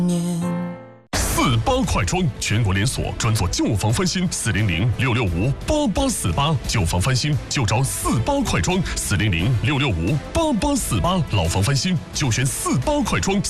48快装，全国连锁，专做旧房翻新，400-665-8848，旧房翻新就找48快装，400-665-8848，老房翻新就选48快装。